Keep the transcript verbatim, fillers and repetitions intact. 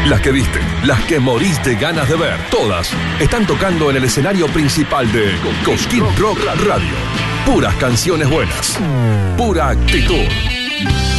Las que viste, las que morís de ganas de ver, todas están tocando en el escenario principal de Cosquín Rock Radio. Puras canciones buenas, pura actitud.